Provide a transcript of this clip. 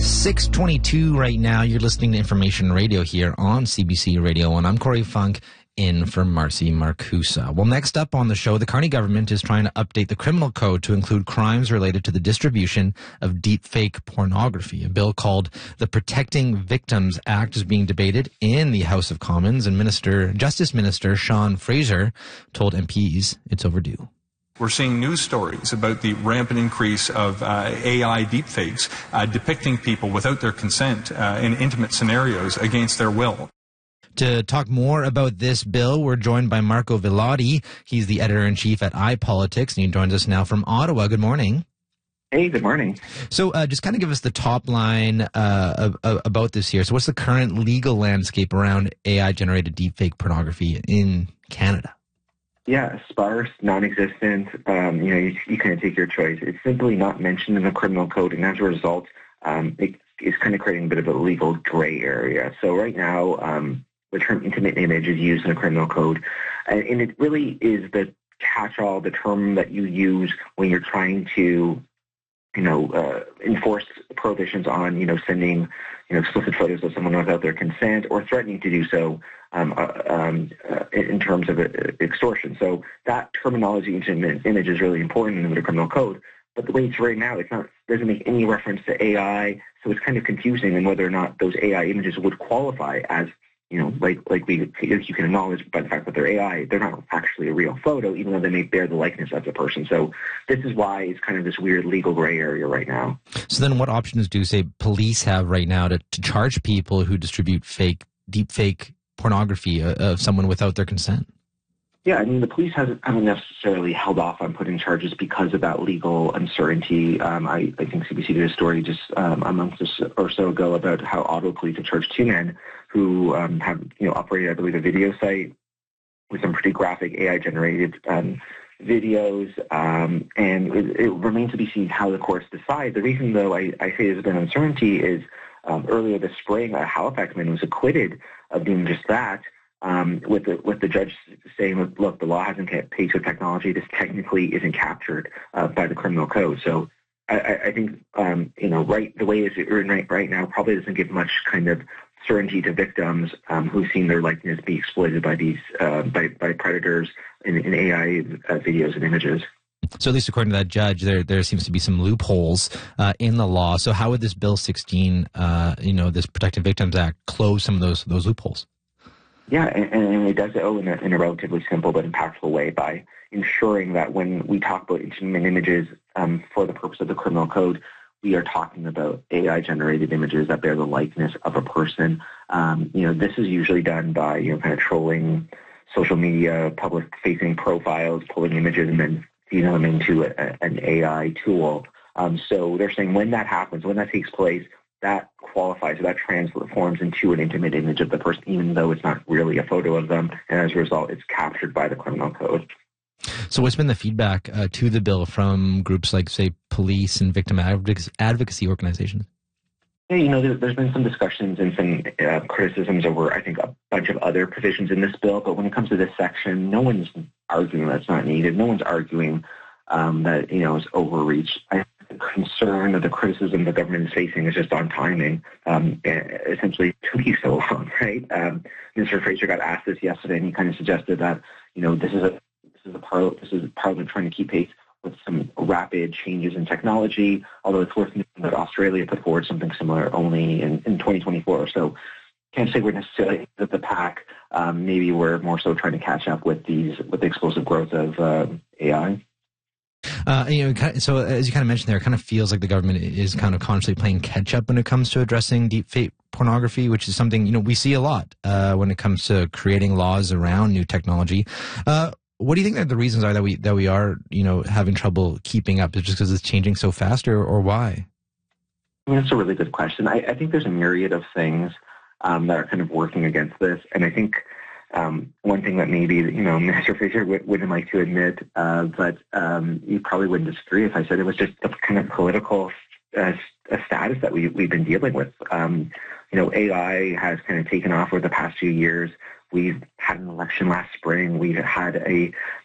6:22 right now. You're listening to Information Radio here on CBC Radio 1. I'm Corey Funk, in for Marcy Marcusa. Well, next up on the show, the Carney government is trying to update the criminal code to include crimes related to the distribution of deepfake pornography. A bill called the Protecting Victims Act is being debated in the House of Commons, and Justice Minister Sean Fraser told MPs it's overdue. We're seeing news stories about the rampant increase of AI deepfakes depicting people without their consent in intimate scenarios against their will. To talk more about this bill, we're joined by Marco Villotti. He's the editor-in-chief at iPolitics, and he joins us now from Ottawa. Good morning. Hey, good morning. So just kind of give us the top line about this here. So what's the current legal landscape around AI-generated deepfake pornography in Canada? Yeah, sparse, non-existent. You kind of take your choice. It's simply not mentioned in the criminal code, and as a result, it is kind of creating a bit of a legal gray area. So right now, the term intimate image is used in the criminal code, and it really is the catch-all, the term that you use when you're trying to, enforce prohibitions on, sending, explicit photos of someone without their consent or threatening to do so in terms of extortion. So that terminology, intimate image, is really important in the criminal code. But the way it's right now, doesn't make any reference to AI, so it's kind of confusing in whether or not those AI images would qualify as, you can acknowledge by the fact that they're AI, they're not actually a real photo, even though they may bear the likeness of the person. So this is why it's kind of this weird legal gray area right now. So then what options do, say, police have right now to charge people who distribute deepfake pornography of someone without their consent? Yeah, I mean, the police haven't necessarily held off on putting charges because of that legal uncertainty. I think CBC did a story just a month or so ago about how Ottawa police have charged two men who have, operated, I believe, a video site with some pretty graphic AI-generated videos, and it remains to be seen how the courts decide. The reason, though, I say there's been uncertainty is earlier this spring, a Halifax man was acquitted of doing just that. With the judge saying, look, the law hasn't paid to technology. This technically isn't captured by the criminal code. So I think, the way it's written right now probably doesn't give much kind of certainty to victims who've seen their likeness be exploited by these by predators in AI videos and images. So at least according to that judge, there seems to be some loopholes in the law. So how would this Bill 16, this Protecting Victims Act, close some of those loopholes? Yeah, and it does so in a relatively simple but impactful way by ensuring that when we talk about intimate images for the purpose of the criminal code, we are talking about AI-generated images that bear the likeness of a person. This is usually done by, kind of trolling social media, public-facing profiles, pulling images, and then feeding them into an AI tool. So they're saying when that happens, when that takes place, that qualifies, so that transforms into an intimate image of the person, even though it's not really a photo of them, and as a result, it's captured by the criminal code. So what's been the feedback to the bill from groups like, say, police and victim advocacy organizations? Yeah, there's been some discussions and some criticisms over, I think, a bunch of other provisions in this bill, but when it comes to this section, no one's arguing that's not needed. No one's arguing that, it's overreach. The concern or the criticism the government is facing is just on timing. Essentially, to be so long, right? Mr. Fraser got asked this yesterday, and he kind of suggested that this is Parliament trying to keep pace with some rapid changes in technology. Although it's worth noting that Australia put forward something similar only in 2024. So can't say we're necessarily at the pack. Maybe we're more so trying to catch up with the explosive growth of AI. So as you kind of mentioned there, it kind of feels like the government is kind of constantly playing catch up when it comes to addressing deepfake pornography, which is something, we see a lot when it comes to creating laws around new technology. What do you think that the reasons are that we are, having trouble keeping up? Is it just because it's changing so fast, or why? That's a really good question. I think there's a myriad of things that are kind of working against this, and I think one thing that maybe, Mr. Fraser wouldn't like to admit, but you probably wouldn't disagree if I said it was just the kind of political status that we've been dealing with. AI has kind of taken off over the past few years. We've had an election last spring. We've had a